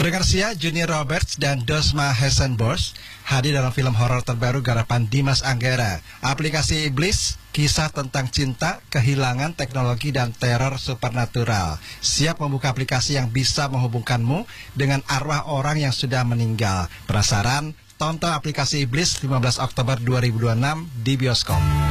Garcia, Junior Roberts, dan Dosma Hessenbosch hadir dalam film horor terbaru garapan Dimas Anggara. Aplikasi Iblis, kisah tentang cinta, kehilangan, teknologi, dan teror supernatural. Siap membuka aplikasi yang bisa menghubungkanmu dengan arwah orang yang sudah meninggal. Penasaran? Tonton aplikasi Iblis 15 Oktober 2026 di bioskop.